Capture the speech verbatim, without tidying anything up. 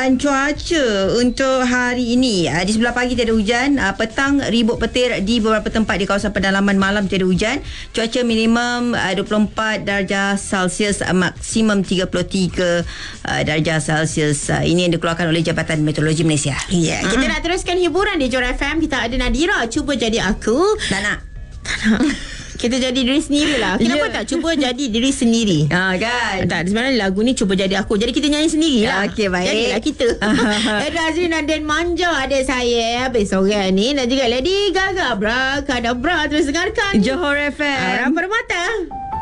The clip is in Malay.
perkiraan cuaca untuk hari ini. Uh, di sebelah pagi tiada hujan, uh, petang ribut petir di beberapa tempat di kawasan pedalaman, malam tiada hujan. Cuaca minimum uh, dua puluh empat darjah Celsius, uh, maksimum tiga puluh tiga uh, darjah Celsius. Uh, ini yang dikeluarkan oleh Jabatan Meteorologi Malaysia. Ya, yeah, kita uh-huh. nak teruskan hiburan di Jor F M. Kita ada Nadira, cuba jadi aku. Tak nak. Tak nak. Kita jadi diri sendiri lah. Kenapa yeah. tak cuba jadi diri sendiri? Ha, kan? Tak, sebenarnya lagu ni cuba jadi aku. Jadi kita nyanyi sendiri lah. Okey, baik. Jadilah kita. Edo Azrin dan Manja ada saya habis sore ni. Dan juga Lady Gaga. Bra, kadabra. Terus dengarkan Johor F M. Arah Permata.